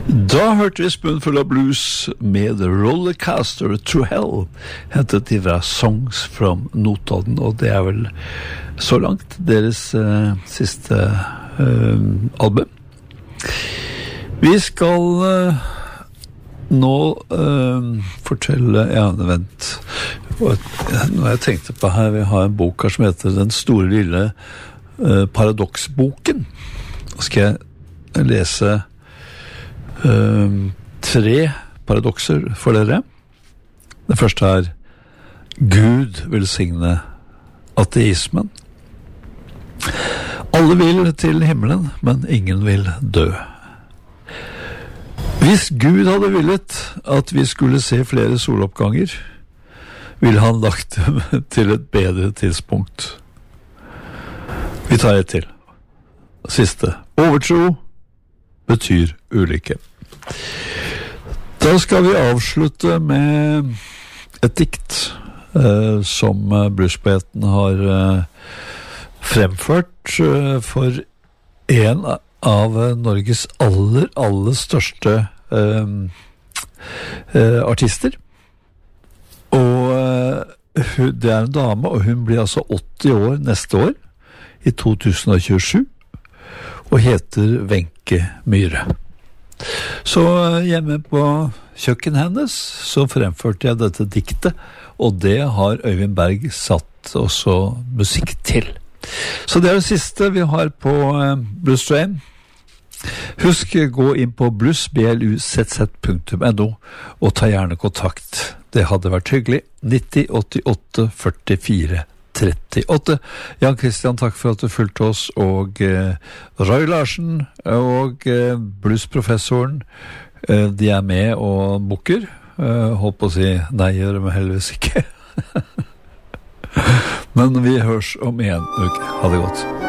Da hørte vi Spoonful of Blues med Rollercoaster to Hell, hentet de fra Songs from Notodden, og det vel så langt deres siste album. Vi skal nå fortelle, vent, nå har jeg tenkt på her, vi har en bok her som heter Den store lille paradoksboken. Nå skal jeg lese 3 paradokser for dere. Det første Gud velsigne ateismen. Alle vil til himmelen, men ingen vil dø. Hvis Gud hadde villet at vi skulle se flere soloppganger, ville han lagt dem til et bedre tidspunkt. Vi tar et til. Siste. Overtro betyr ulykke. Da skal vi avslutte med et dikt som bluespoeten har fremført for en av Norges aller største artister. Og det en dame, og hun blir altså 80 år neste år, i 2027, og heter Wenche Myhre. Så hjemme på kjøkken hennes så fremførte jeg dette diktet, og det har Øyvind Berg satt også musikk til. Så det det siste vi har på Blues Train. Husk, gå inn på blues.no og ta gjerne kontakt. Det hadde vært hyggelig. 90 88 44 38. Jan Christian, takk for at du fulgte oss, og Roy Larsen og bluesprofessoren, de med og bukker. Holdt på å si nei, gjør det heldigvis ikke. Men vi hørs om en uke. Ha det godt.